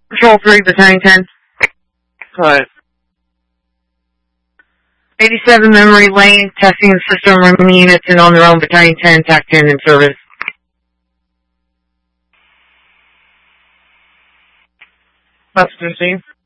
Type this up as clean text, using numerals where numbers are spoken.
Patrol 3, Battalion 10. Go ahead. 87 Memory Lane, testing the system, running units and on their own, Battalion 10, TAC 10 in service. Passenger scene.